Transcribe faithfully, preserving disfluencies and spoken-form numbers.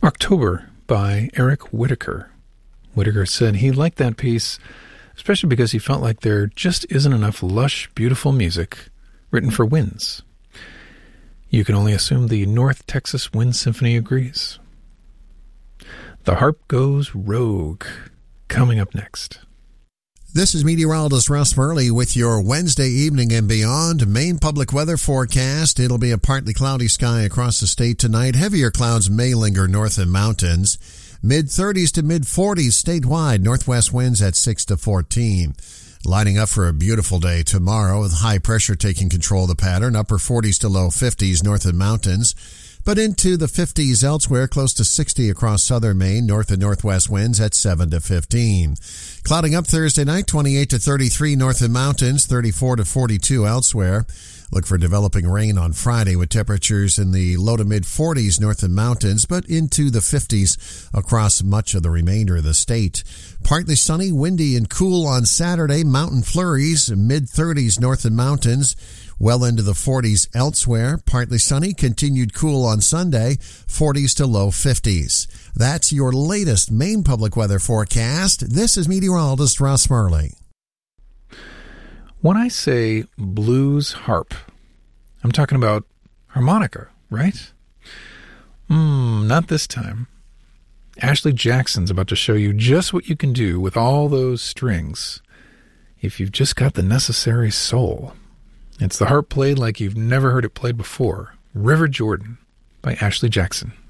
October by Eric Whitacre. Whitacre said he liked that piece, especially because he felt like there just isn't enough lush, beautiful music written for winds. You can only assume the North Texas Wind Symphony agrees. The Harp Goes Rogue, coming up next. This is meteorologist Russ Murley with your Wednesday evening and beyond Maine public weather forecast. It'll be a partly cloudy sky across the state tonight. Heavier clouds may linger north in mountains. mid-thirties to mid-forties statewide. Northwest winds at six to fourteen. Lining up for a beautiful day tomorrow with high pressure taking control of the pattern. Upper forties to low fifties north in mountains. But into the fifties elsewhere, close to sixty across southern Maine, north and northwest winds at seven to fifteen. Clouding up Thursday night, twenty-eight to thirty-three north and mountains, thirty-four to forty-two elsewhere. Look for developing rain on Friday with temperatures in the low to mid-forties north and mountains, but into the fifties across much of the remainder of the state. Partly sunny, windy, and cool on Saturday. Mountain flurries, mid-thirties north and mountains. Well into the forties elsewhere. Partly sunny, continued cool on Sunday, forties to low fifties. That's your latest Maine public weather forecast. This is meteorologist Russ Murley. When I say blues harp, I'm talking about harmonica, right? Hmm, not this time. Ashley Jackson's about to show you just what you can do with all those strings if you've just got the necessary soul. It's the harp played like you've never heard it played before. River Jordan by Ashley Jackson.